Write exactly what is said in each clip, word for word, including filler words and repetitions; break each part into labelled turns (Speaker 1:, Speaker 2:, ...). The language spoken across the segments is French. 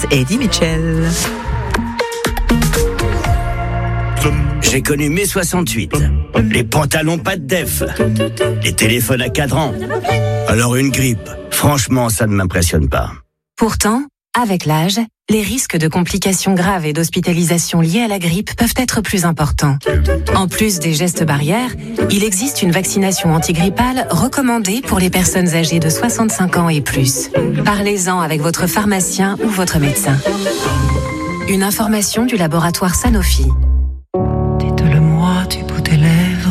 Speaker 1: et Eddie Mitchell.
Speaker 2: J'ai connu mai soixante-huit. Les pantalons pas de def. Les téléphones à cadran. Alors une grippe, franchement, ça ne m'impressionne pas.
Speaker 3: Pourtant, avec l'âge, les risques de complications graves et d'hospitalisation liées à la grippe peuvent être plus importants. En plus des gestes barrières, il existe une vaccination antigrippale recommandée pour les personnes âgées de soixante-cinq ans et plus. Parlez-en avec votre pharmacien ou votre médecin. Une information du laboratoire Sanofi.
Speaker 1: Dites-le-moi du bout des lèvres.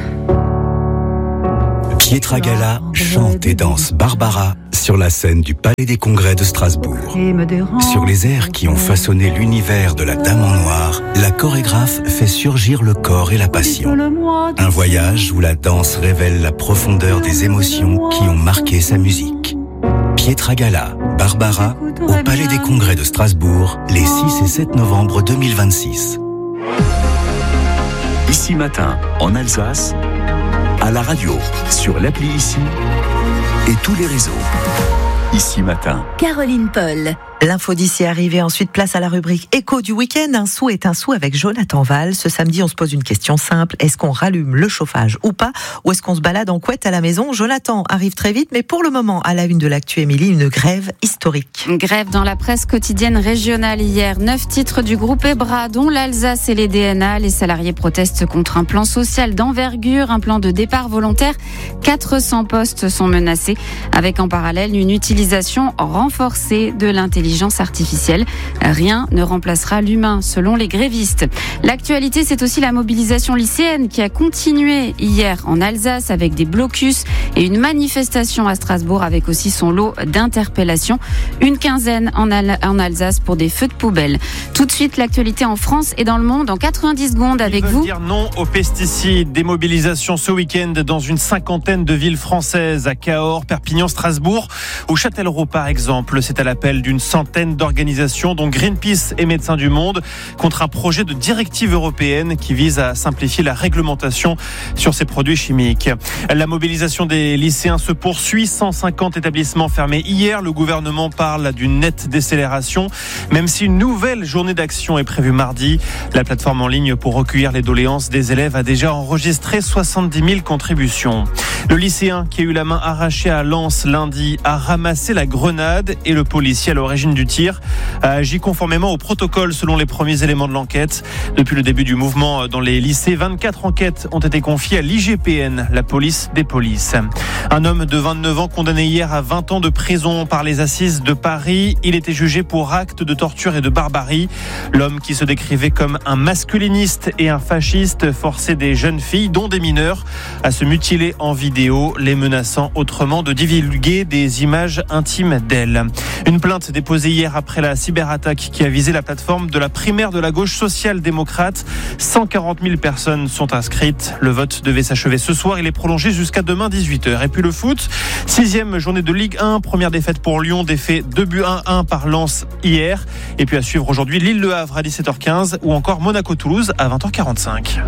Speaker 4: Pietragala chante et danse Barbara sur la scène du Palais des Congrès de Strasbourg. Sur les airs qui ont façonné l'univers de la Dame en Noir, la chorégraphe fait surgir le corps et la passion. Un voyage où la danse révèle la profondeur des émotions qui ont marqué sa musique. Pietragala, Barbara, au Palais des Congrès de Strasbourg, les six et sept novembre deux mille vingt-six.
Speaker 5: Ici Matin, en Alsace, à la radio, sur l'appli Ici et tous les réseaux. Ici Matin.
Speaker 1: Caroline Paul. L'info d'ici est arrivée. Ensuite, place à la rubrique écho du week-end. Un sou est un sou avec Jonathan Val. Ce samedi, on se pose une question simple. Est-ce qu'on rallume le chauffage ou pas? Ou est-ce qu'on se balade en couette à la maison? Jonathan arrive très vite, mais pour le moment, à la une de l'actu, Émilie, une grève historique.
Speaker 6: Une grève dans la presse quotidienne régionale hier. Neuf titres du groupe EBRA, dont l'Alsace et les D N A. Les salariés protestent contre un plan social d'envergure, un plan de départ volontaire. quatre cents postes sont menacés, avec en parallèle une utilisation renforcée de l'intelligence artificielle. Rien ne remplacera l'humain, selon les grévistes. L'actualité, c'est aussi la mobilisation lycéenne qui a continué hier en Alsace avec des blocus et une manifestation à Strasbourg avec aussi son lot d'interpellations. Une quinzaine en, Al- en Alsace pour des feux de poubelle. Tout de suite, l'actualité en France et dans le monde en quatre-vingt-dix secondes avec
Speaker 7: Ils
Speaker 6: vous.
Speaker 7: dire non aux pesticides. Des mobilisations ce week-end dans une cinquantaine de villes françaises, à Cahors, Perpignan, Strasbourg ou Châtellerault par exemple. C'est à l'appel d'une centaine d'organisations dont Greenpeace et Médecins du Monde contre un projet de directive européenne qui vise à simplifier la réglementation sur ces produits chimiques. La mobilisation des lycéens se poursuit. cent cinquante établissements fermés hier. Le gouvernement parle d'une nette décélération, même si une nouvelle journée d'action est prévue mardi. La plateforme en ligne pour recueillir les doléances des élèves a déjà enregistré soixante-dix mille contributions. Le lycéen qui a eu la main arrachée à Lens lundi a ramassé la grenade et le policier à l'origine du tir a agi conformément au protocole selon les premiers éléments de l'enquête. Depuis le début du mouvement dans les lycées, vingt-quatre enquêtes ont été confiées à l'I G P N, la police des polices. Un homme de vingt-neuf ans condamné hier à vingt ans de prison par les assises de Paris. Il était jugé pour actes de torture et de barbarie. L'homme qui se décrivait comme un masculiniste et un fasciste forçait des jeunes filles, dont des mineurs, à se mutiler en vidéo, les menaçant autrement de divulguer des images intimes d'elles. Une plainte déposée hier après la cyberattaque qui a visé la plateforme de la primaire de la gauche social-démocrate. cent quarante mille personnes sont inscrites. Le vote devait s'achever ce soir. Il est prolongé jusqu'à demain dix-huit heures. Et puis le foot, sixième journée de Ligue un. Première défaite pour Lyon, défait deux buts à un par Lens hier. Et puis à suivre aujourd'hui Lille-Le Havre à dix-sept heures quinze ou encore Monaco-Toulouse à vingt heures quarante-cinq.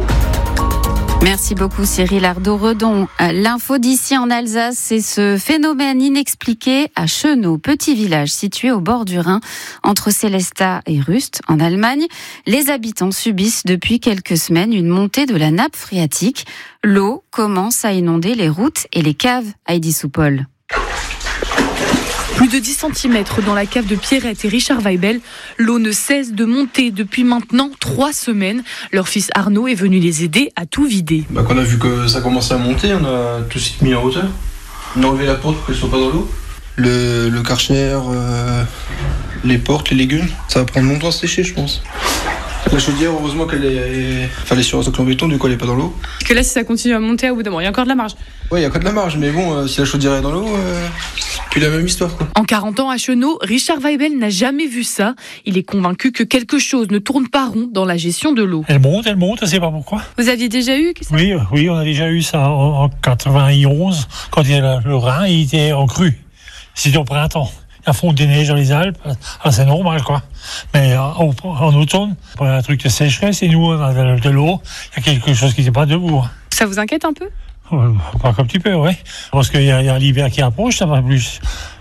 Speaker 6: Merci beaucoup Cyril Ardo-Redon. L'info d'ici en Alsace, c'est ce phénomène inexpliqué à Chenaux, petit village situé au bord du Rhin, entre Sélestat et Rust, en Allemagne. Les habitants subissent depuis quelques semaines une montée de la nappe phréatique. L'eau commence à inonder les routes et les caves. Heidi Soupol.
Speaker 8: Plus de dix centimètres dans la cave de Pierrette et Richard Weibel. L'eau ne cesse de monter depuis maintenant trois semaines. Leur fils Arnaud est venu les aider à tout vider.
Speaker 9: Bah, quand on a vu que ça commençait à monter, on a tout de suite mis en hauteur. On a enlevé la porte pour qu'elle ne soit pas dans l'eau. Le, le karcher, euh, les portes, les légumes, ça va prendre longtemps à sécher, je pense. La chaudière, heureusement qu'elle est, enfin, elle est sur un socle en béton, du coup elle n'est pas dans l'eau.
Speaker 8: Parce que là, si ça continue à monter, au bout d'un moment, il y a encore de la marge.
Speaker 9: Oui, il y a encore de la marge, mais bon, euh, si la chaudière est dans l'eau, euh, puis la même histoire, quoi.
Speaker 8: En quarante ans à Chenaux, Richard Weibel n'a jamais vu ça. Il est convaincu que quelque chose ne tourne pas rond dans la gestion de l'eau.
Speaker 10: Elle monte, elle monte, je ne sais pas pourquoi.
Speaker 8: Vous aviez déjà eu ça?
Speaker 10: Oui, oui, on a déjà eu ça en, en quatre-vingt-onze, quand il y a le Rhin, il était en crue. C'était au printemps. Il y a fond des neiges dans les Alpes, ah, c'est normal, quoi. Mais en, en automne, on a un truc de sécheresse et nous, on a de, de l'eau, il y a quelque chose qui n'est pas debout.
Speaker 8: Ça vous inquiète un peu?
Speaker 10: Pas un petit peu, oui. Parce qu'il y a, il y a l'hiver qui approche, ça va plus.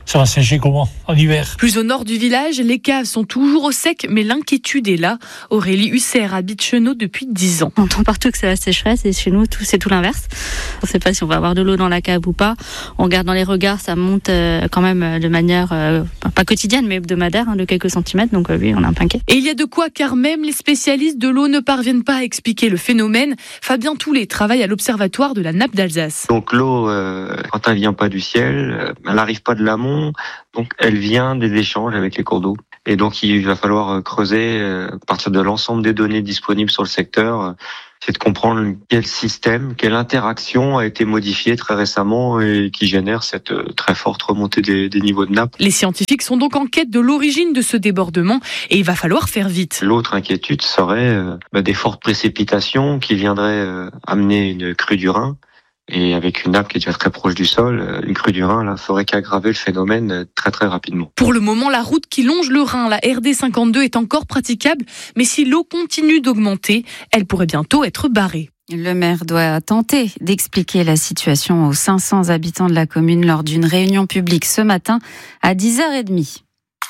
Speaker 10: ça va sécher comment en hiver?
Speaker 8: Plus au nord du village, les caves sont toujours au sec, mais l'inquiétude est là. Aurélie Husser habite Chenot depuis dix ans.
Speaker 11: On entend partout que c'est la sécheresse et chez nous, tout, c'est tout l'inverse. On ne sait pas si on va avoir de l'eau dans la cave ou pas. On regarde dans les regards, ça monte euh, quand même de manière, euh, pas quotidienne, mais hebdomadaire, hein, de quelques centimètres. Donc euh, oui, on est un peu inquiet.
Speaker 8: Et il y a de quoi, car même les spécialistes de l'eau ne parviennent pas à expliquer le phénomène. Fabien Toulet travaille à l'Observatoire de la nappe d'Alsace.
Speaker 12: Donc l'eau, euh, quand elle vient pas du ciel, elle n'arrive pas de l'amont, donc elle vient des échanges avec les cours d'eau. Et donc il va falloir creuser euh, à partir de l'ensemble des données disponibles sur le secteur, euh, c'est de comprendre quel système, quelle interaction a été modifiée très récemment et qui génère cette euh, très forte remontée des, des niveaux de nappe.
Speaker 8: Les scientifiques sont donc en quête de l'origine de ce débordement et il va falloir faire vite.
Speaker 12: L'autre inquiétude serait euh, bah, des fortes précipitations qui viendraient euh, amener une crue du Rhin. Et avec une nappe qui est déjà très proche du sol, une crue du Rhin, là, ferait qu'aggraver le phénomène très très rapidement.
Speaker 8: Pour le moment, la route qui longe le Rhin, la R D cinquante-deux, est encore praticable, mais si l'eau continue d'augmenter, elle pourrait bientôt être barrée.
Speaker 6: Le maire doit tenter d'expliquer la situation aux cinq cents habitants de la commune lors d'une réunion publique ce matin à dix heures trente.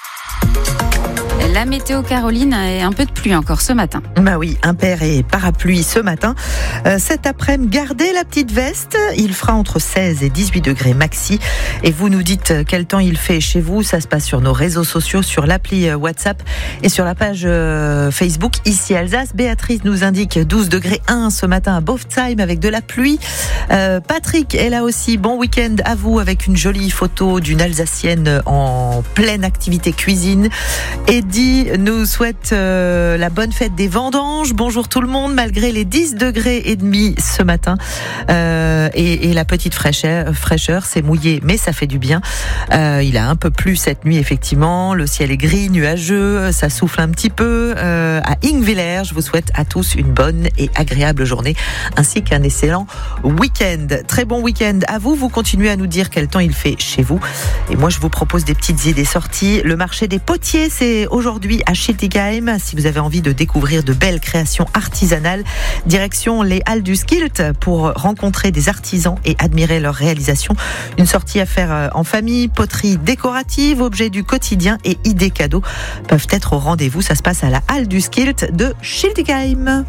Speaker 6: La météo, Caroline, et un peu de pluie encore ce matin.
Speaker 1: Bah oui, impair et parapluie ce matin. Euh, cet après-midi, gardez la petite veste. Il fera entre seize et dix-huit degrés maxi. Et vous nous dites quel temps il fait chez vous. Ça se passe sur nos réseaux sociaux, sur l'appli WhatsApp et sur la page Facebook Ici Alsace. Béatrice nous indique douze degrés un ce matin à Boftsheim avec de la pluie. Euh, Patrick est là aussi. Bon week-end à vous avec une jolie photo d'une Alsacienne en pleine activité cuisine. Eddie nous souhaite euh, la bonne fête des vendanges. Bonjour tout le monde, malgré les dix degrés et demi ce matin euh, et, et la petite fraîcheur, fraîcheur, c'est mouillé mais ça fait du bien. Euh, il a un peu plu cette nuit effectivement, le ciel est gris, nuageux, ça souffle un petit peu. Euh, à Ingviller, je vous souhaite à tous une bonne et agréable journée ainsi qu'un excellent week-end. Très bon week-end à vous, vous continuez à nous dire quel temps il fait chez vous et moi je vous propose des petites idées sorties. Le marché des potiers, c'est aujourd'hui à Schiltigheim. Si vous avez envie de découvrir de belles créations artisanales, direction les Halles du Skilt pour rencontrer des artisans et admirer leurs réalisations. Une sortie à faire en famille, poterie décorative, objets du quotidien et idées cadeaux peuvent être au rendez-vous. Ça se passe à la Halle du Skilt de Schiltigheim.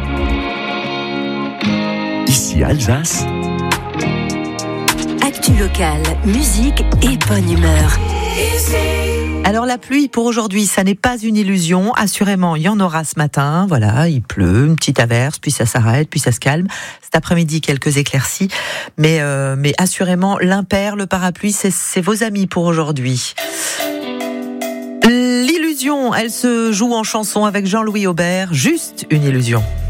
Speaker 5: Ici Alsace.
Speaker 13: Actu locale, musique et bonne humeur.
Speaker 1: Alors la pluie pour aujourd'hui, ça n'est pas une illusion. Assurément, il y en aura ce matin. Voilà, il pleut, une petite averse, puis ça s'arrête, puis ça se calme. Cet après-midi, quelques éclaircies. Mais, euh, mais assurément, l'impair, le parapluie, c'est, c'est vos amis pour aujourd'hui. L'illusion, elle se joue en chanson avec Jean-Louis Aubert. Juste une illusion.